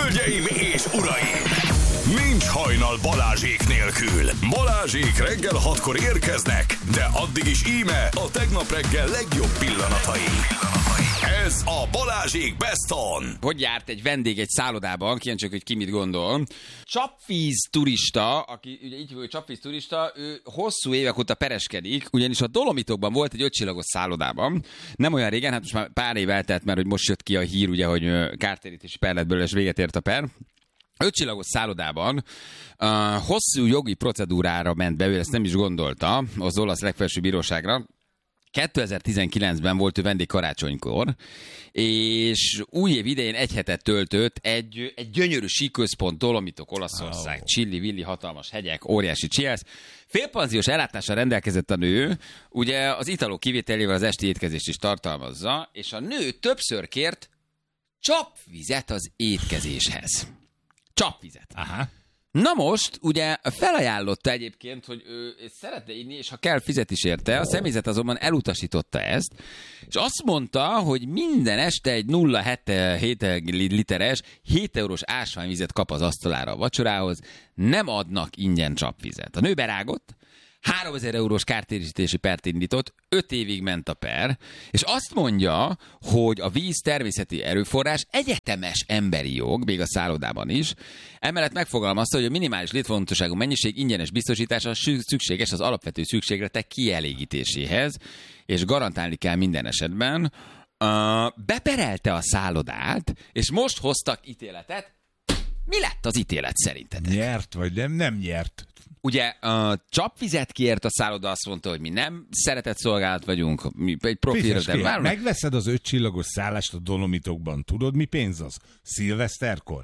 Hölgyeim és uraim! Nincs hajnal Balázsék nélkül. Balázsék reggel 6-kor érkeznek, de addig is íme a tegnap reggel legjobb pillanatai. Ez a Balázsék Best On. Hogy járt egy vendég egy szállodában, kíváncsiak, hogy ki mit gondol. Csapvíz turista, aki ugye így hogy csapvíz turista, ő hosszú évek óta pereskedik, ugyanis a Dolomitokban volt egy 5 csillagos szállodában. Nem olyan régen, hát most már pár év eltelt, mert hogy most jött ki a hír, ugye, hogy kártérítési per lett belőle, és véget ért a per. 5 csillagos szállodában hosszú jogi procedúrára ment be, ő ezt nem is gondolta, az olasz legfelsőbb bíróságra. 2019-ben volt ő vendég karácsonykor, és új év idején egy hetet töltött egy gyönyörű síközpont, Dolomitok, Olaszország, csilli-villi, hatalmas hegyek, óriási csiász. Félpanziós ellátással rendelkezett a nő, ugye az italok kivételével az esti étkezést is tartalmazza, és a nő többször kért csapvizet az étkezéshez. Csapvizet. Aha. Na most, ugye felajánlotta egyébként, hogy ő szeretne inni, és ha kell, fizet is érte. A személyzet azonban elutasította ezt, és azt mondta, hogy minden este egy 0,7 literes, 7 eurós ásványvizet kap az asztalára a vacsorához, nem adnak ingyen csapvizet. A nő berágott, 3000 eurós kártérítési pert indított, 5 évig ment a per, és azt mondja, hogy a víz természeti erőforrás egyetemes emberi jog, még a szállodában is. Emellett megfogalmazta, hogy a minimális létfontosságú mennyiség ingyenes biztosítása szükséges az alapvető szükségletek kielégítéséhez, és garantálni kell minden esetben. Beperelte a szállodát, és most hoztak ítéletet. Mi lett az ítélet szerintetek? Nyert vagy nem nyert. Ugye csapvizet kért a szálloda, azt mondta, hogy mi nem szeretett szolgálat vagyunk, mi egy profilra, de megveszed az 5 csillagos szállást a Dolomitokban, tudod mi pénz az? Szilveszterkor?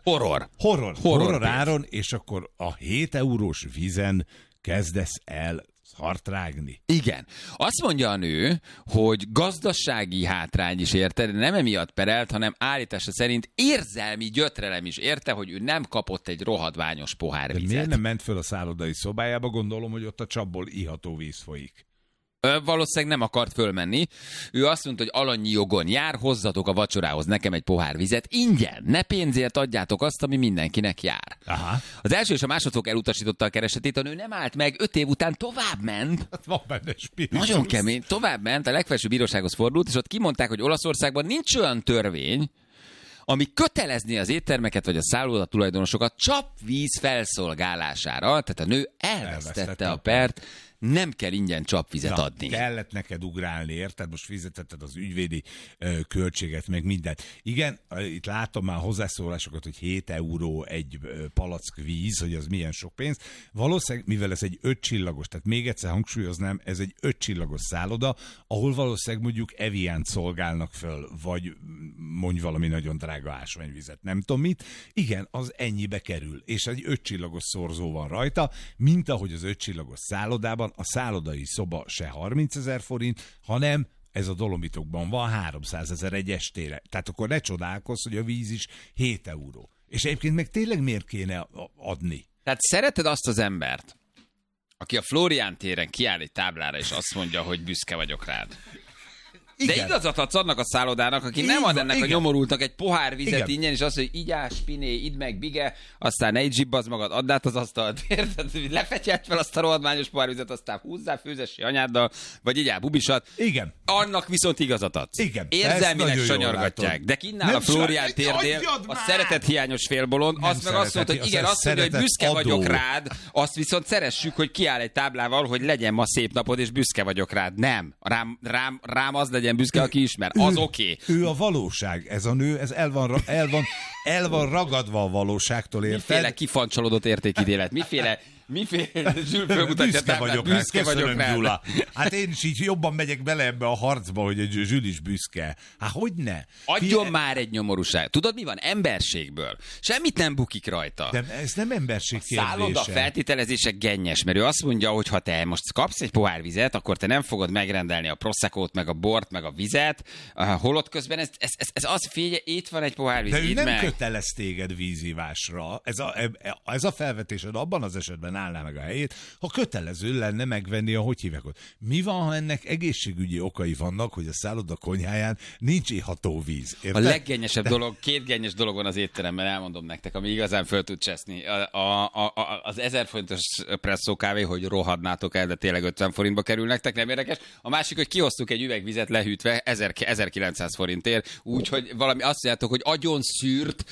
Horror áron, és akkor a 7 eurós vízen kezdesz el szartrágni. Igen. Azt mondja a nő, hogy gazdasági hátrány is érte, de nem emiatt perelt, hanem állítása szerint érzelmi gyötrelem is érte, hogy ő nem kapott egy rohadványos pohár vizet. De miért nem ment föl a szállodai szobájába? Gondolom, hogy ott a csapból iható víz folyik. Valószínűleg nem akart fölmenni. Ő azt mondta, hogy alanyi jogon jár, hozzatok a vacsorához nekem egy pohár vizet. Ingyen, ne pénzért adjátok azt, ami mindenkinek jár. Aha. Az első és a másodfok elutasította a keresetét, a nő nem állt meg, 5 év után tovább ment. Hát van benne spiritus. Nagyon kemény. Tovább ment, a legfelsőbb bírósághoz fordult, és ott kimondták, hogy Olaszországban nincs olyan törvény, ami kötelezné az éttermeket vagy a szálloda tulajdonosokat csapvíz felszolgálására. Tehát a nő elvesztette a pert, nem kell ingyen csapvizet adni. Kellett neked ugrálni, érted? Most fizetetted az ügyvédi költséget, meg mindent. Igen, itt látom már hozzászólásokat, hogy 7 euró egy palack víz, hogy az milyen sok pénz. Valószínűleg, mivel ez egy 5 csillagos, tehát még egyszer hangsúlyoznám, ez egy 5 csillagos szálloda, ahol valószínűleg mondjuk Eviant szolgálnak föl, vagy mondj valami nagyon drága ásványvizet, nem tudom mit. Igen, az ennyibe kerül, és egy 5 csillagos szorzó van rajta, mint ahogy az 5 csillagos szállodában a szállodai szoba se 30 000 forint, hanem ez a Dolomitokban van 300 000 egy estére. Tehát akkor ne csodálkozz, hogy a víz is 7 euró. És egyébként meg tényleg miért kéne adni? Tehát szereted azt az embert, aki a Flórián téren kiáll egy táblára, és azt mondja, hogy büszke vagyok rád. De igen. igazat adsz annak a szállodának, aki nem ad ennek a nyomorultnak egy pohár vizet ingyen, és azt mondja, hogy igyás, piné, idd meg, bige, aztán ne így zsibbazz magad, add át az asztalt, érted? Lefetyelt fel azt a rohadmányos pohár vizet, aztán húzzál főzesi anyáddal, vagy igyál bubisat. Igen. Annak viszont igazat adsz. Igen. Érzelmileg sanyargatják. De kinnál a Flórián térdél, a szeretet hiányos félbolond, azt meg azt mondta, hogy igen, azt mondja, hogy büszke vagyok rád, azt viszont szeressük, hogy kiáll egy táblával, hogy legyen ma szép napod, és büszke vagyok rád. Nem. Rám az legyen büszke, aki ismer. Az oké. Ő a valóság. Ez a nő, ez el van ragadva a valóságtól, érted? Miféle kifancsolódott értékítélet? Miféle Zsül büszke vagyok rád. Gyula. Hát én is így jobban megyek bele ebbe a harcba, hogy egy Zsül is büszke. Hát hogyne? Adjon már egy nyomorúság. Tudod mi van? Emberségből. Semmit nem bukik rajta. De ez nem emberség kérdése. Szálloda feltételezése gennyes, mert ő azt mondja, hogy ha te most kapsz egy pohár vizet, akkor te nem fogod megrendelni a proseccót, meg a bort, meg a vizet, holott közben ez az, figyelj, itt van egy pohár víz. De ő nem kötelez téged vízivásra. Ez a felvetésed abban az esetben állná meg a helyét, ha kötelező lenne megvenni a hogy hívják ott. Mi van, ha ennek egészségügyi okai vannak, hogy a szálloda konyháján nincs iható víz? Érted? A leggennyesebb dolog, 2 gennyes dolog van az étteremben, elmondom nektek, ami igazán föl tud cseszni. Az 1000 forintos presszó kávé, hogy rohadnátok el, de tényleg 50 forintba kerül nektek, nem érdekes. A másik, hogy kihoztuk egy üvegvizet lehűtve 1900 forintért, úgyhogy valami azt mondjátok, hogy agyon szűrt,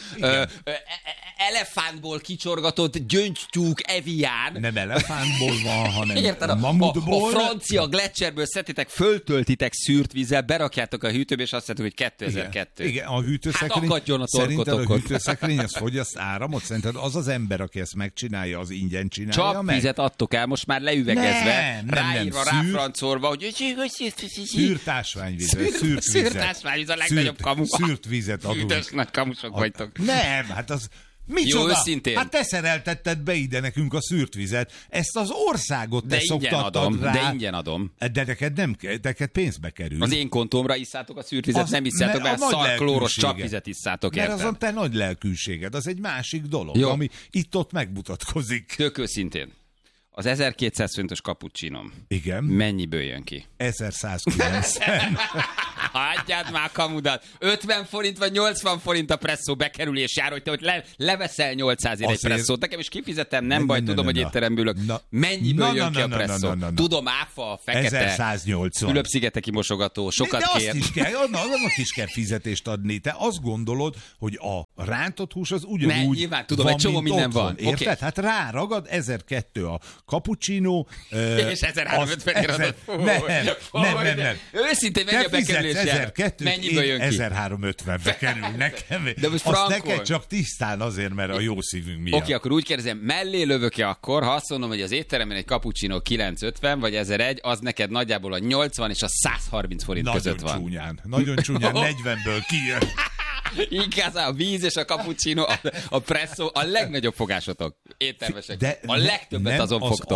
elefántból kicsorgatott gyöngytyúk Evian. Nem elefántból van, hanem Érted? mamutból. A francia Gletscherről szedtétek, föltöltitek szűrt vízzel, berakjátok a hűtőbe, és azt mondjátok, hogy 2002. Igen, a hűtőszekrény. Hát akadjon a szerinted a torkotokon. hűtőszekrény az fogyaszt áramot? Szerinted az az ember, aki ezt megcsinálja, az ingyen csinálja Csak meg? vizet adtok el, most már leüvegezve, Nem, ráírva, szűrt- ráfrancolva, hogy Szűrt ásványvizet, szűrt vizet. Szűrt ásványvíz a legnagyobb kamu. Szűrt vizet adunk. Üdös nagy kamusok vagytok. Nem, hát az... Micsoda? Jó, őszintén. Hát te szereltetted be ide nekünk a szűrt vizet. Ezt az országot te De ingyen szoktattad adom, rá. de ingyen adom. De neked pénzbe kerül. Az én kontomra isszátok a szűrt vizet, Az- nem isszátok, mert mert a nagy szar klóros lelkűsége. csapvizet isszátok, Mert az a érted? te nagy lelkűséged, az egy másik dolog, Jó. ami itt-ott megmutatkozik. Tök őszintén. Az 1200 forintos cappuccinom Igen, mennyiből jön ki? 1190. Hagyjad már kamudat! 50 forint vagy 80 forint a presszó bekerülés jár, hogy te hogy leveszel 800 egy Azért- presszót. Nekem is kifizetem, nem Na, baj, na, tudom, na, hogy na. étteremből ülök. Na. Mennyiből Na, jön na, ki a na, na, presszó? na, na, na. Tudom, áfa, fekete, 1180. Fülöp-szigeteki mosogató, sokat de azt kér. is kell, annak is kell fizetést adni. Te azt gondolod, hogy a rántott hús az ugyanúgy nyilván tudom, van, egy csomó mint minden otthon, van. Érted? Oké. Hát ráragad 1002 a cappuccino. És 1350 iradot. Nem. Őszintén mennyi Te a bekerülés fizetsz jár? 1002, Mennyiből jön ki? 1350-be kerül nekem. De most azt frankon. neked csak tisztán azért, mert a jó szívünk miatt. Oké, akkor úgy kérdezem, mellé lövök-e akkor, ha azt mondom, hogy az étteremben egy cappuccino 950 vagy 1001, az neked nagyjából a 80 és a 130 forint Nagyon között van. Nagyon csúnyán, 40-ből kijön. Inkább a víz és a cappuccino, a presszó a legnagyobb fogásotok, éttermesek. De A legtöbbet nem azon az fogtok.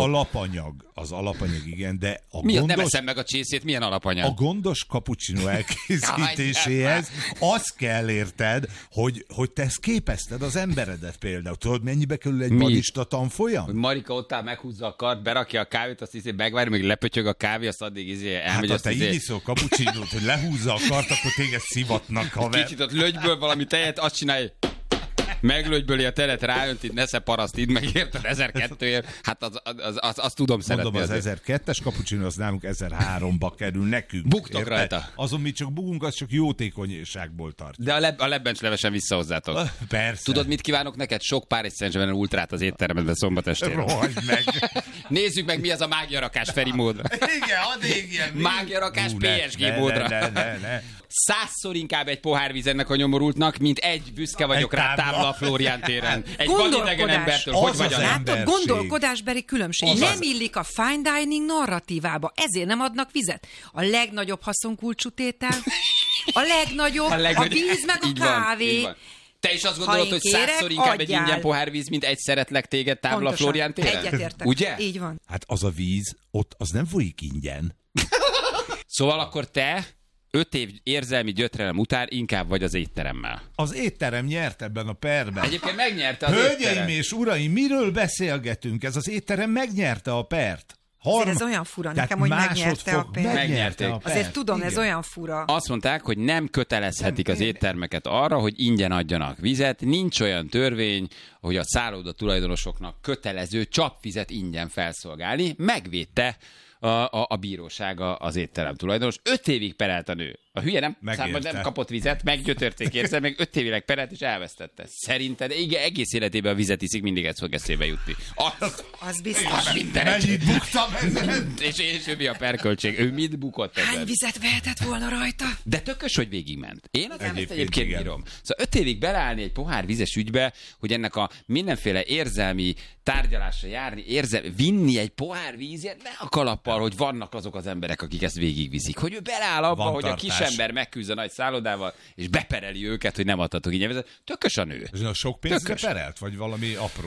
az alapanyag igen, de a Mi, nem gondos, eszem meg a csészét, milyen alapanyag? a gondos cappuccino elkészítéséhez az kell érted, hogy te ezt képezted az emberedet például. Tudod, mennyibe kerül egy Mi? barista tanfolyam? Hogy Marika ott áll, meghúzza a kart, berakja a kávét, azt hiszi, megvárja, még lepötyög a kávé, azt addig Hát elmegy, ha azt te így iszol cappuccinót, hogy lehúzza a kart, akkor téged szivatnak, haver. kicsit ott lögyből valami tejet, azt csinálja, meglögyböli a telet, ráönt, itt nesze paraszt, itt megérted 1002-ért, hát azt tudom szeretni. Mondom, az azért. 1002-es cappuccino az nálunk 1003-ba kerül nekünk. Buktok érted? rajta. Azon mi csak bugunk, az csak jótékonyságból tart. De a lebbencs levesen vissza hozzátok. Persze. Tudod, mit kívánok neked? Sok pár egy ultrát az étteremben szombat estére. Rohagy meg. Nézzük meg, mi az a mágiarakás Feri módra. Igen, add égjen. Mágiarakás PSG ne, módra. Ne. 100-szor inkább egy pohár víz ennek a nyomorultnak, mint egy büszke vagyok Egy rá tábla. tábla a Flórián téren. Egy vadidegen embertől. Az Hogy az vagy a ember. Látod, gondolkodásbeli különbség. Az Nem az. illik a fine dining narratívába, ezért nem adnak vizet. A legnagyobb haszonkulcsú tétel, a legnagyobb, a víz meg a Így van, kávé. így van. Te is azt gondolod, én hogy kérek, 100-szor inkább egy adjál. ingyen pohár víz, mint egy szeretlek téged tábla a Pontosan. Flórián téren? Egyetértek. Ugye? Így van. Hát az a víz, ott az nem folyik ingyen. Szóval akkor te 5 év érzelmi gyötrelem után inkább vagy az étteremmel. Az étterem nyert ebben a perben. Egyébként megnyerte az Hölgyeim étterem. és uraim, miről beszélgetünk? Ez az étterem megnyerte a pert. Azért ez olyan fura nekem, hogy megnyerte a pert. Megnyerték. Azért tudom, ez igen. olyan fura. Azt mondták, hogy nem kötelezhetik az éttermeket arra, hogy ingyen adjanak vizet. Nincs olyan törvény, hogy a szálloda tulajdonosoknak kötelező csapvizet ingyen felszolgálni. Megvédte a bírósága az étterem tulajdonos. 5 évig perelt a nő. A hülye nem, Megérte. nem kapott vizet, meggyötörték érzel, meg 5 évig perelt és elvesztette. Szerinted igen, egész életében a vizet iszik, mindig ez fog eszébe jutni. Az biztos. Mennyit buktam ezen? És ő mi a perköltség? Ő mit bukott ezen? Hány vizet vehetett volna rajta? De tökös, hogy végigment. Én azt Egyébként egyébként igen. bírom. Szóval 5 évig beleállni egy pohár vizes ügybe, hogy ennek a mindenféle érzelmi tárgyalásra járni, vinni egy pohár vízért, ne a kalappal, hogy vannak azok az emberek, akik ezt végigviszik. Hogy ő beleáll abba, Van hogy tartás. a kisember megküzd a nagy szállodával, és bepereli őket, hogy nem adhatok ingyen vizet. Tökös a nő. Ez a sok pénzre Tökös. perelt, vagy valami apróra?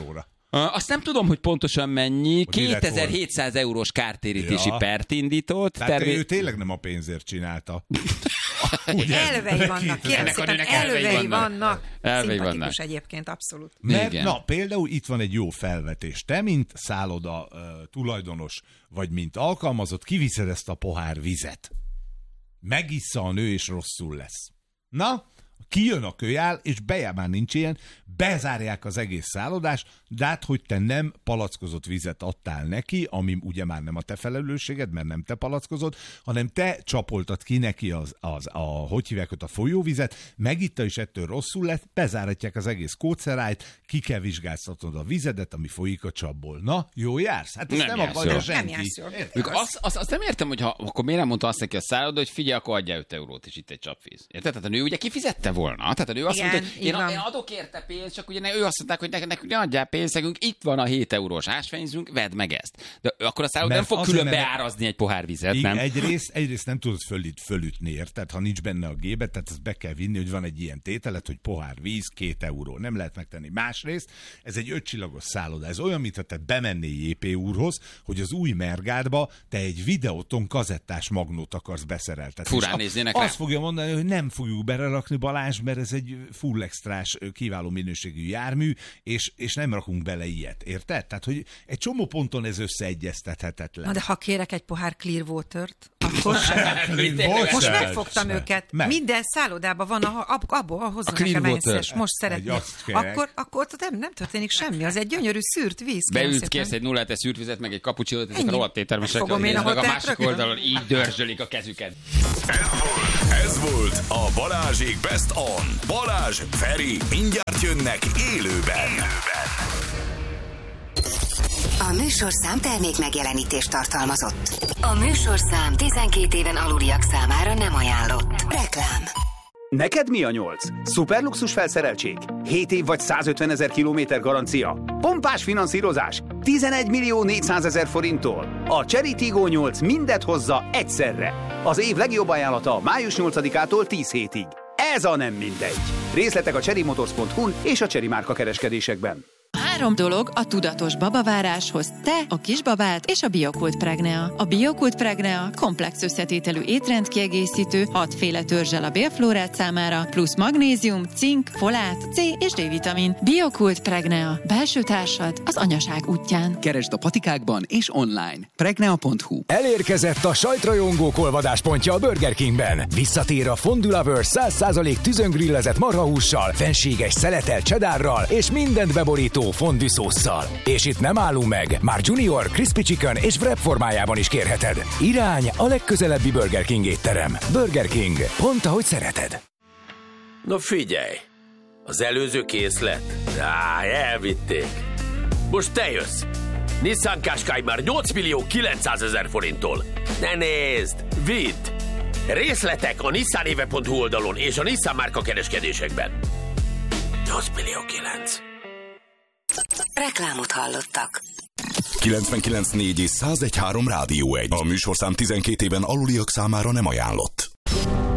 Azt nem tudom, hogy pontosan mennyi. Hogy 2700 eurós kártérítési pert indított. Tehát ő tényleg nem a pénzért csinálta. Elvei vannak, kérem szépen, elvei vannak. Elvei Szimpatikus vannak. Egyébként, abszolút. Mert, Igen. na, például itt van egy jó felvetés. Te, mint szálloda tulajdonos, vagy mint alkalmazott, kiviszed ezt a pohár vizet. Megissza a nő, és rosszul lesz. Na, kijön a kölyál, és már nincs ilyen, bezárják az egész szállodást, de hát, hogy te nem palackozott vizet adtál neki, ami ugye már nem a te felelősséged, mert nem te palackozott, hanem te csapoltad ki neki hogy hívják ott, a folyóvizet, megitta, és ettől rosszul lett, bezáratják az egész kócerájt, ki kell vizsgáztatnod a vizedet, ami folyik a csapból. Na, jó jársz? Hát ezt nem akarja senki. Nem jársz jól. Azt nem értem, hogy akkor miért nem mondta azt neki a szálloda, hogy figyelj, akkor adja 5 eurót, és itt egy csapvíz. Érted? Tehát a nő ugye kifizette volna. Tehát a nő azt Igen, mondta, hogy én adok érte pénzt, csak ugye ő azt mondták, hogy nekünk ne adjál pénzt, nekünk itt van a 7 eurós ásványzunk, vedd meg ezt. De akkor a szálloda nem fog külön beárazni egy pohár vizet, igen, nem? Egyrészt nem tudod fölütni, érted? Ha nincs benne a gébe, tehát ezt be kell vinni, hogy van egy ilyen tételet, hogy pohár víz, 2 euró. Nem lehet megtenni. Másrészt, ez egy 5 csillagos szálloda. Ez olyan, mintha te bemennél JP úrhoz, hogy az új Mergádba te egy videóton kazettás magnót akarsz beszereltetni. Furán néznének rá. Azt fogja mondani, hogy nem fogjuk belerakni, Balázs, mert ez egy full extrás, kiváló minőségű jármű, és nem rakunk bele ilyet, érted? Tehát, hogy egy csomó ponton ez összeegyeztethetetlen. Na de ha kérek egy pohár Clearwater-t, akkor most megfogtam őket. Minden szállodában van, abból hoznak nekem ennyis, most szeretnék. Akkor nem történik semmi, az egy gyönyörű szűrt víz. Beülsz, kérsz egy 0,7 szűrt vizet, meg egy kapucsinót, ezek a rohadt éttermesek. Fogom én a meg a hotelt másik rögtön. oldalon így dörzsölik a kezüket. Ez volt a Balázsék Best On. Balázs, Feri, mindjárt jönnek élőben. A műsorszám termék megjelenítést tartalmazott. A műsorszám 12 éven aluliak számára nem ajánlott. Reklám. Neked mi a 8? Szuperluxus felszereltség? 7 év vagy 150 000 kilométer garancia? Pompás finanszírozás? 11.400.000 forinttól? A Chery Tiggo 8 mindet hozza egyszerre. Az év legjobb ajánlata május 8-ától 10 hétig. Ez a nem mindegy. Részletek a cherrymotors.hu-n és a Chery márka kereskedésekben. 3 dolog a tudatos babaváráshoz: te, a kisbabád és a Biokult Pregnea. A Biokult Pregnea komplex összetételű étrendkiegészítő, 6 féle törzsel a bélflórát számára, plusz magnézium, cink, folát, C és D-vitamin. Biokult Pregnea. Belső társad az anyaság útján. Keresd a patikákban és online. Pregnea.hu. Elérkezett a sajtrajongók olvadáspontja a Burger Kingben. Visszatér a Fondue Lovers 100% tüzöngrillezett marhahússal, fenséges szeletel cheddarral és mindent beborító fondue szósszal. És itt nem állunk meg, már Junior, Crispy Chicken és wrap formájában is kérheted. Irány a legközelebbi Burger King étterem. Burger King, pont ahogy szereted. Na figyelj, az előző készlet? Elvitték. Most te jössz. Nissan Qashqai már 8.900.000 forinttól. Ne nézd, vidd! Részletek a nissanéve.hu oldalon és a Nissan márka kereskedésekben. 8.900.000. Reklámot hallottak. 99.4 és 101.3 Rádió 1. A műsorszám 12 éven aluliak számára nem ajánlott.